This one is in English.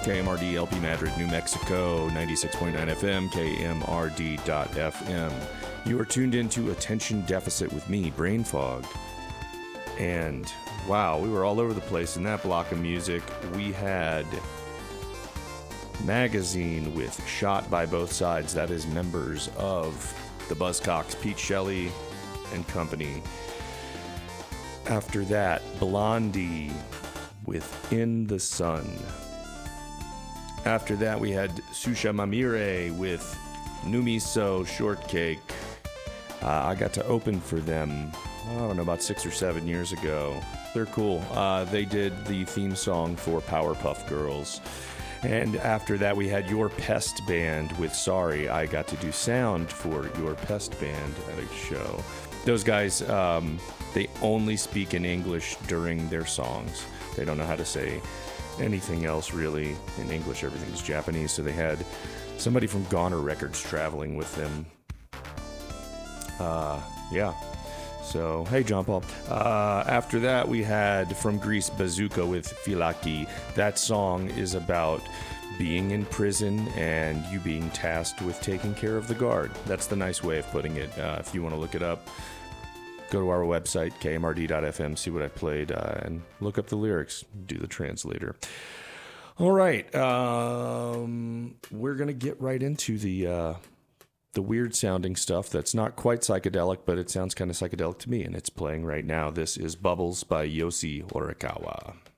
KMRD LP Madrid, New Mexico, 96.9 FM, KMRD.FM. You are tuned into Attention Deficit with me, Brain Fog. And wow, we were all over the place in that block of music. We had Magazine with Shot by Both Sides. That is members of the Buzzcocks, Pete Shelley and company. After that, Blondie with In the Sun. After that, we had Susha Mamire with Numiso Shortcake. I got to open for them, I don't know, about 6 or 7 years ago. They're cool. They did the theme song for Powerpuff Girls. And after that, we had Your Pest Band with Sorry. I got to do sound for Your Pest Band at a show. Those guys, they only speak in English during their songs. They don't know how to say anything else really in English. Everything's Japanese. So they had somebody from Goner Records traveling with them. Yeah. So, hey, John Paul. After that, we had from Greece Bazooka with Filaki. That song is about being in prison and you being tasked with taking care of the guard. That's the nice way of putting it. If you want to look it up, go to our website, kmrd.fm, see what I played, and look up the lyrics. Do the translator. All right. We're going to get right into the weird sounding stuff that's not quite psychedelic, but it sounds kind of psychedelic to me, and it's playing right now. This is Bubbles by Yoshi Horikawa.